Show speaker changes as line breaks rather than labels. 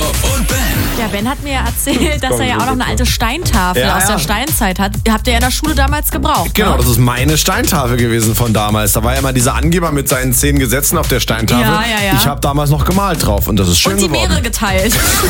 und Ben.
Ja, Ben hat mir ja erzählt, dass er ja auch noch eine alte Steintafel aus der Steinzeit hat. Habt ihr ja in der Schule damals gebraucht.
Genau,
ne?
das ist meine Steintafel gewesen von damals. Da war ja immer dieser Angeber mit seinen 10 Gesetzen auf der Steintafel.
Ja.
Ich habe damals noch gemalt drauf und das ist schön
Und die
geworden.
Meere geteilt.